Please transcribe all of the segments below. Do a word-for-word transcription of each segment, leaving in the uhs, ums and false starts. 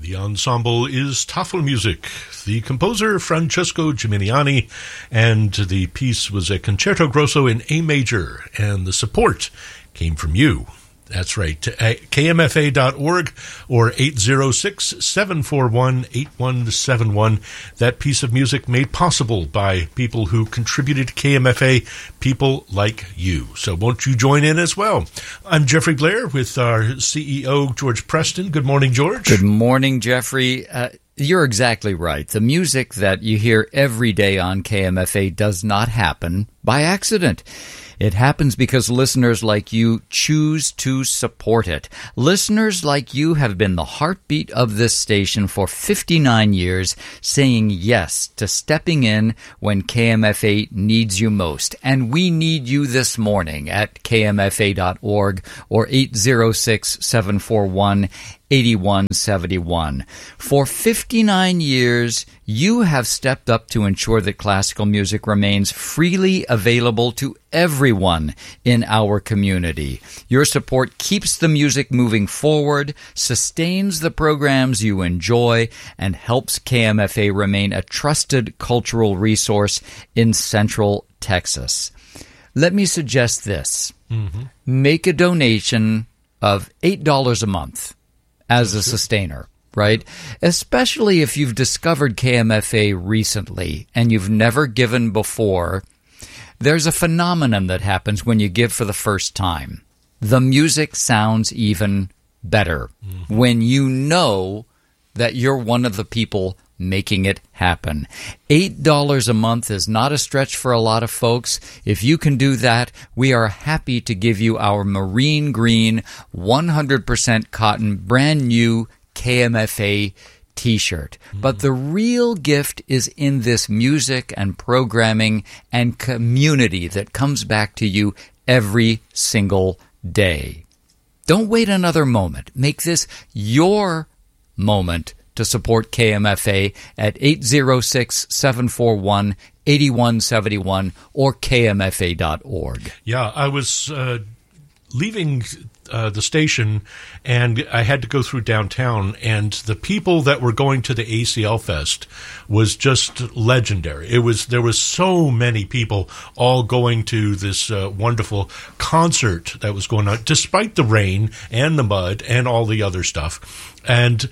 The ensemble is Tafelmusik, the composer Francesco Gimignani, and the piece was a concerto grosso in A major, and the support came from you. That's right, K M F A dot org or eight zero six, seven four one, eight one seven one. That piece of music made possible by people who contributed to K M F A, people like you. So won't you join in as well? I'm Jeffrey Blair with our C E O, George Preston. Good morning, George. Good morning, Jeffrey. Uh, you're exactly right. The music that you hear every day on K M F A does not happen by accident. It happens because listeners like you choose to support it. Listeners like you have been the heartbeat of this station for fifty-nine years, saying yes to stepping in when K M F A needs you most. And we need you this morning at K M F A dot org or eight zero six, seven four one, eight one seven one. For fifty-nine years, you have stepped up to ensure that classical music remains freely available to everyone in our community. Your support keeps the music moving forward, sustains the programs you enjoy, and helps K M F A remain a trusted cultural resource in Central Texas. Let me suggest this. Mm-hmm. Make a donation of eight dollars a month as a sustainer, right? Especially if you've discovered K M F A recently and you've never given before. There's a phenomenon that happens when you give for the first time. The music sounds even better mm-hmm. when you know that you're one of the people making it happen. eight dollars a month is not a stretch for a lot of folks. If you can do that, we are happy to give you our marine green, one hundred percent cotton, brand new K M F A t-shirt. Mm-hmm. But the real gift is in this music and programming and community that comes back to you every single day. Don't wait another moment. Make this your moment to support K M F A at eight zero six, seven four one, eight one seven one or K M F A dot org. Yeah, I was uh, leaving uh, the station, and I had to go through downtown, and the people that were going to the A C L Fest was just legendary. It was there was so many people all going to this uh, wonderful concert that was going on, despite the rain and the mud and all the other stuff. And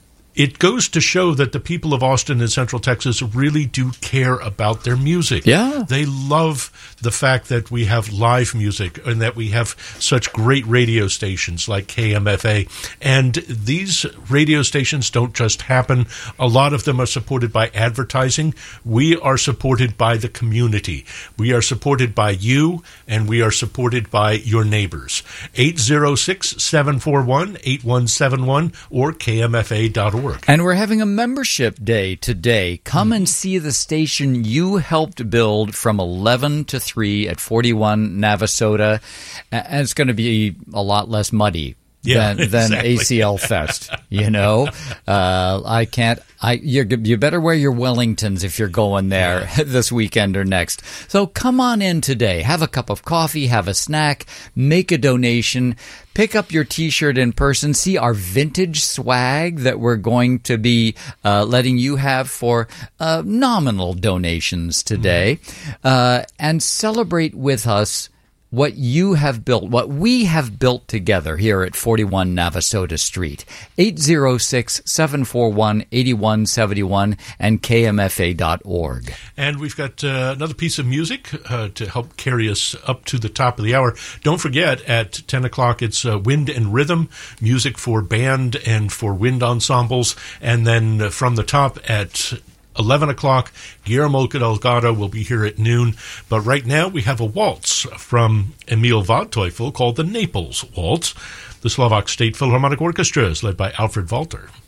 it goes to show that the people of Austin and Central Texas really do care about their music. Yeah. They love the fact that we have live music and that we have such great radio stations like K M F A. And these radio stations don't just happen. A lot of them are supported by advertising. We are supported by the community. We are supported by you, and we are supported by your neighbors. eight zero six, seven four one, eight one seven one or K M F A dot org. And we're having a membership day today. Come and see the station you helped build from eleven to three at forty-one Navasota. And it's going to be a lot less muddy yeah, than, than exactly. A C L Fest. You know, uh, I can't. I you you better wear your Wellingtons if you're going there yeah. this weekend or next. So come on in today. Have a cup of coffee. Have a snack. Make a donation. Pick up your T-shirt in person. See our vintage swag that we're going to be uh, letting you have for uh, nominal donations today, mm-hmm. uh, and celebrate with us what you have built, what we have built together here at forty-one Navasota Street. eight zero six, seven four one, eight one seven one and K M F A dot org. And we've got uh, another piece of music uh, to help carry us up to the top of the hour. Don't forget, at ten o'clock, it's uh, Wind and Rhythm, music for band and for wind ensembles. And then uh, from the top at eleven o'clock, Guillermo Delgado will be here at noon. But right now, we have a waltz from Emil Waldteufel called the Naples Waltz. The Slovak State Philharmonic Orchestra is led by Alfred Walter.